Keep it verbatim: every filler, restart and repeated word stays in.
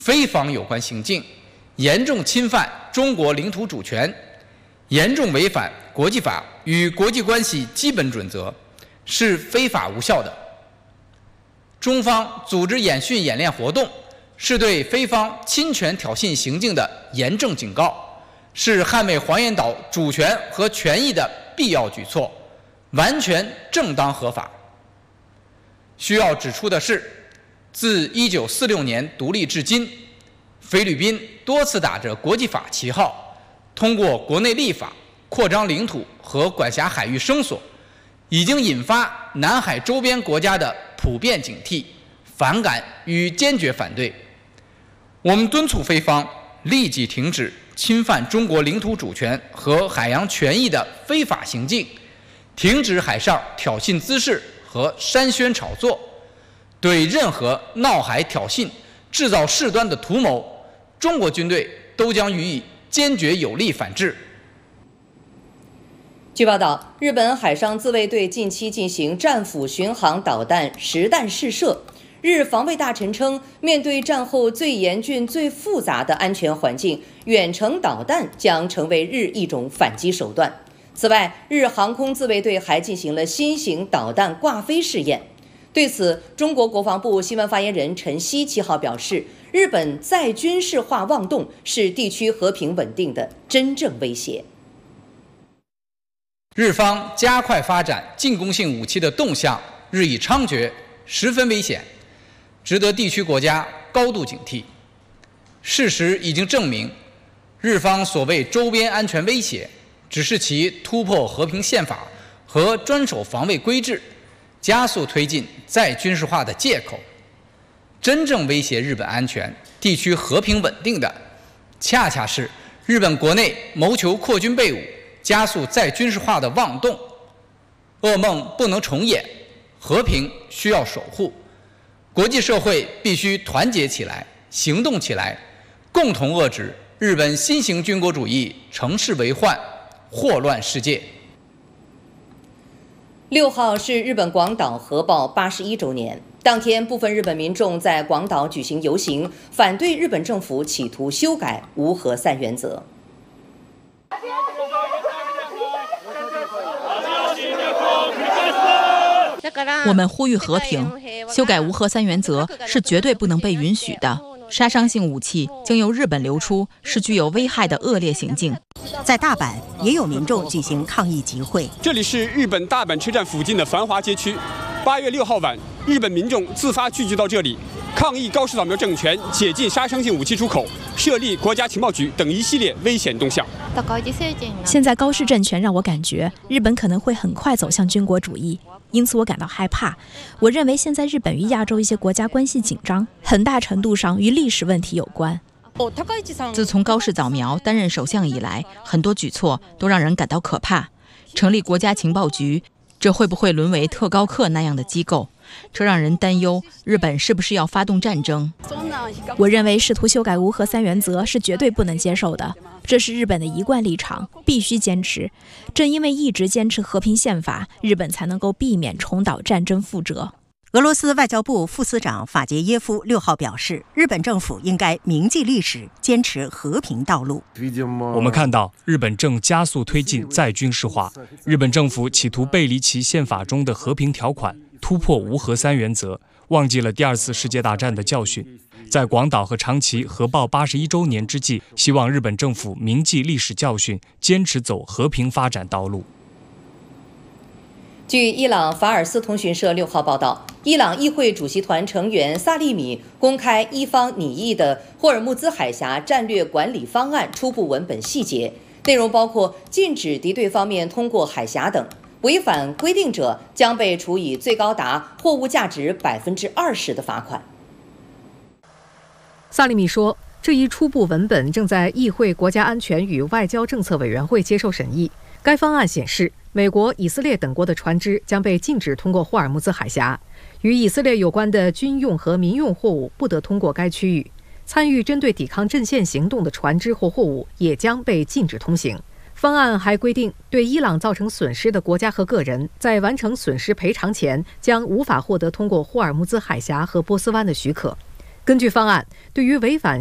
非法有关行径，严重侵犯中国领土主权，严重违反国际法与国际关系基本准则，是非法无效的。中方组织演训演练活动，是对非方侵权挑衅行径的严正警告，是捍卫黄岩岛主权和权益的必要举措，完全正当合法。需要指出的是，自一九四六年独立至今，菲律宾多次打着国际法旗号，通过国内立法扩张领土和管辖海域声索，已经引发南海周边国家的普遍警惕、反感与坚决反对。我们敦促菲方立即停止侵犯中国领土主权和海洋权益的非法行径，停止海上挑衅滋事和煽宣炒作，对任何闹海挑衅、制造事端的图谋，中国军队都将予以坚决有力反制。 据报道，日本海上自卫队近期进行战斧巡航导弹实弹试射。日防卫大臣称，面对战后最严峻、最复杂的安全环境，远程导弹将成为日一种反击手段。此外，日航空自卫队还进行了新型导弹挂飞试验。对此，中国国防部新闻发言人陈希七号表示，日本再军事化妄动是地区和平稳定的真正威胁。 日方加快发展进攻性武器的动向日益猖獗，十分危险，值得地区国家高度警惕。事实已经证明，日方所谓周边安全威胁，只是其突破和平宪法和专守防卫规制，加速推进再军事化的借口。真正威胁日本安全、地区和平稳定的，恰恰是日本国内谋求扩军备武、加速再军事化的妄动。噩梦不能重演，和平需要守护。国际社会必须团结起来，行动起来，共同遏制日本新型军国主义乘势为患，祸乱世界。 六号是日本广岛核爆八十一周年，当天部分日本民众在广岛举行游行，反对日本政府企图修改无核三原则。 我们呼吁和平，修改无核三原则是绝对不能被允许的。杀伤性武器经由日本流出，是具有危害的恶劣行径。 在大阪也有民众进行抗议集会。 这里是日本大阪车站附近的繁华街区。八月六号晚，日本民众自发聚集到这里，抗议高市早苗政权解禁杀伤性武器出口、设立国家情报局等一系列危险动向。 现在高市政权让我感觉日本可能会很快走向军国主义，因此我感到害怕。我认为现在日本与亚洲一些国家关系紧张，很大程度上与历史问题有关。 自从高市早苗担任首相以来，很多举措都让人感到可怕。成立国家情报局，这会不会沦为特高课那样的机构？这让人担忧，日本是不是要发动战争？ 我认为试图修改无核三原则是绝对不能接受的，这是日本的一贯立场，必须坚持。正因为一直坚持和平宪法，日本才能够避免重蹈战争覆辙。 俄罗斯外交部副司长法杰耶夫六号表示，日本政府应该铭记历史，坚持和平道路。 我们看到日本正加速推进再军事化，日本政府企图背离其宪法中的和平条款，突破无核三原则，忘记了第二次世界大战的教训。在广岛和长崎核爆八十一周年之际，希望日本政府铭记历史教训，坚持走和平发展道路。 据伊朗法尔斯通讯社六号报道，伊朗议会主席团成员萨利米公开伊方拟议的霍尔木兹海峡战略管理方案初步文本细节，内容包括禁止敌对方面通过海峡等，违反规定者将被处以最高达货物价值百分之二十的罚款。 萨利米说，这一初步文本正在议会国家安全与外交政策委员会接受审议。该方案显示，美国、以色列等国的船只将被禁止通过霍尔木兹海峡，与以色列有关的军用和民用货物不得通过该区域。参与针对抵抗阵线行动的船只或货物也将被禁止通行。方案还规定，对伊朗造成损失的国家和个人，在完成损失赔偿前，将无法获得通过霍尔木兹海峡和波斯湾的许可。 根据方案，对于违反